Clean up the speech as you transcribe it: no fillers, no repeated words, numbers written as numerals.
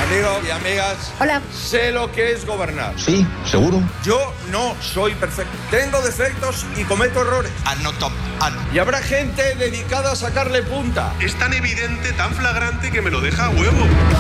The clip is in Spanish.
Amigos y amigas, hola. Sé lo que es gobernar. Sí, seguro. Yo no soy perfecto. Tengo defectos y cometo errores. Y habrá gente dedicada a sacarle punta. Es tan evidente, tan flagrante que me lo deja a huevo.